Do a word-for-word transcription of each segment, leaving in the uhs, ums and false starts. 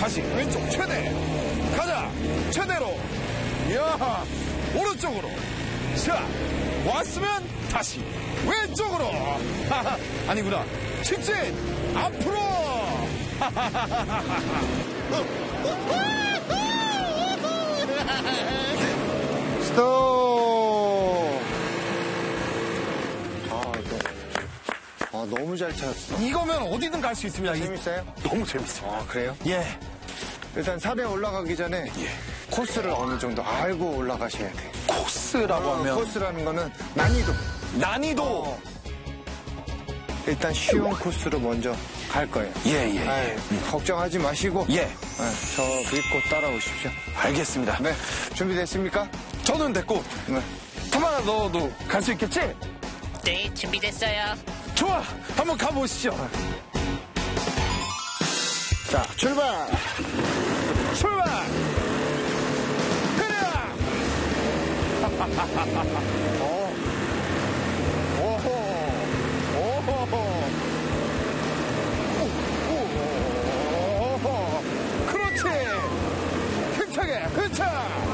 다시 왼쪽 최대. 가자. 최대로. 이야, 오른쪽으로. 자, 왔으면 다시 왼쪽으로. 하하, 아니구나. 직진 앞으로. 스톱. 아, 이거. 아, 너무 잘 찾았어. 이거면 어디든 갈 수 있습니다. 재밌어요? 너무 재밌어요. 아, 그래요? 예. 일단 산에 올라가기 전에 예. 코스를 어느 정도 알고 올라가셔야 돼. 코스라고 어, 하면 코스라는 거는 난이도. 난이도. 어. 일단 쉬운 코스로 먼저 갈 거예요. 예, 예. 아이, 걱정하지 마시고. 예. 네, 저 믿고 따라오십시오. 알겠습니다. 네. 준비됐습니까? 저는 됐고. 네. 타마나 너도 갈 수 있겠지? 네, 준비됐어요. 좋아. 한번 가보시죠. 자, 출발! 출발! 그래! 어. 오호. 오호. 오호. 그렇지! 힘차게! 그렇지!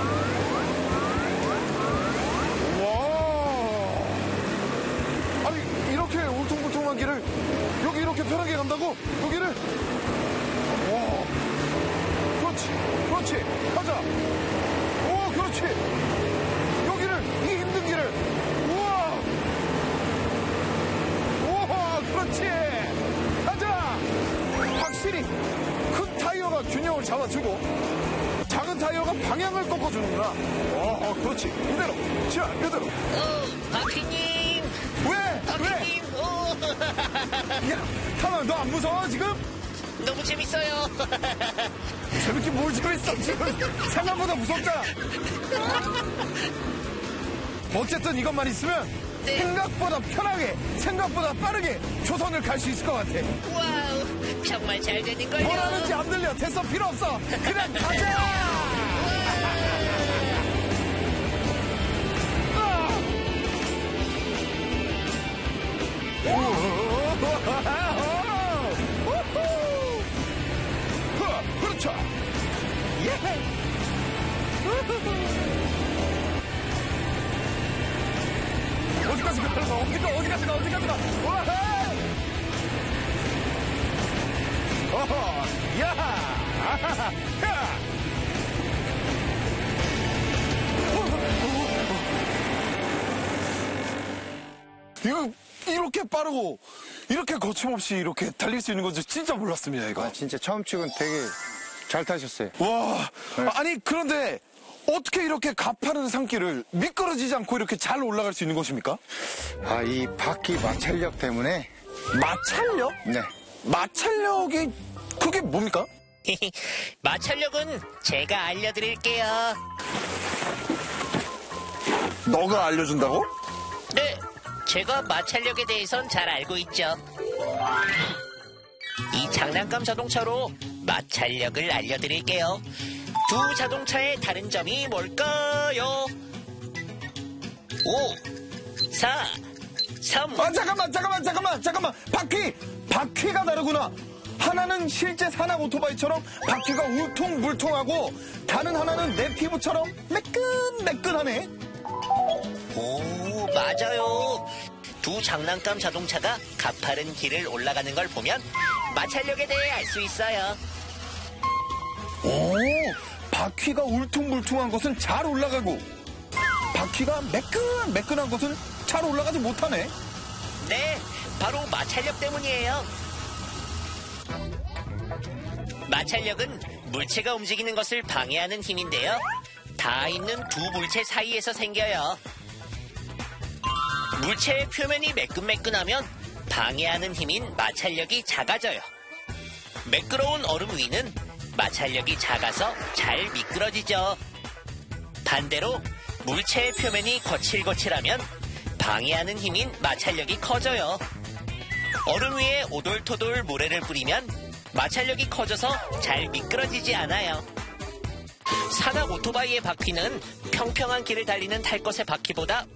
와! 아니, 이렇게 울퉁불퉁한 길을 여기 이렇게 편하게 간다고? 여기를? 와! 그렇지! 그렇지! 가자! 오, 그렇지! 여기를, 이 힘든 길을! 우와! 우와, 그렇지! 가자! 확실히 큰 타이어가 균형을 잡아주고 작은 타이어가 방향을 꺾어주는구나. 어, 그렇지. 이대로. 자, 이대로. 오, 바퀴님. 왜? 바퀴님. 오. 왜? 야, 타마, 너 안 무서워, 지금? 너무 재밌어요. 재밌게 뭘 재밌어, 지금? 생각보다 무섭다. 어쨌든 이것만 있으면 네. 생각보다 편하게, 생각보다 빠르게 조선을 갈 수 있을 것 같아. 와우, 정말 잘 되는걸요. 뭘 하는지 안 들려. 됐어, 필요 없어. 그냥 가자! 그렇죠. 예. 어디까지 가? 어디 가? 어디까지 가? 어디까지 가? 와헤이! 어허, 야! 아하하! 야! 이거 이렇게 빠르고 이렇게 거침없이 이렇게 달릴 수 있는 건지 진짜 몰랐습니다, 이거. 아, 진짜 처음 치곤 되게 잘 타셨어요. 와, 네. 아니 그런데 어떻게 이렇게 가파른 산길을 미끄러지지 않고 이렇게 잘 올라갈 수 있는 것입니까? 아, 이 바퀴 마찰력 때문에. 마찰력? 네. 마찰력이 그게 뭡니까? 마찰력은 제가 알려드릴게요. 너가 알려준다고? 네, 제가 마찰력에 대해선 잘 알고 있죠. 이 장난감 자동차로 마찰력을 알려드릴게요. 두 자동차의 다른 점이 뭘까요? 오, 사, 삼. 아 잠깐만 잠깐만 잠깐만 잠깐만 바퀴 바퀴가 다르구나. 하나는 실제 산악 오토바이처럼 바퀴가 울퉁불퉁하고 다른 하나는 내 피부처럼 매끈매끈하네. 오, 맞아요. 두 장난감 자동차가 가파른 길을 올라가는 걸 보면 마찰력에 대해 알 수 있어요. 오, 바퀴가 울퉁불퉁한 것은 잘 올라가고 바퀴가 매끈매끈한 것은 잘 올라가지 못하네. 네, 바로 마찰력 때문이에요. 마찰력은 물체가 움직이는 것을 방해하는 힘인데요. 닿아 있는 두 물체 사이에서 생겨요. 물체의 표면이 매끈매끈하면 방해하는 힘인 마찰력이 작아져요. 매끄러운 얼음 위는 마찰력이 작아서 잘 미끄러지죠. 반대로 물체의 표면이 거칠거칠하면 방해하는 힘인 마찰력이 커져요. 얼음 위에 오돌토돌 모래를 뿌리면 마찰력이 커져서 잘 미끄러지지 않아요. 산악 오토바이의 바퀴는 평평한 길을 달리는 탈 것의 바퀴보다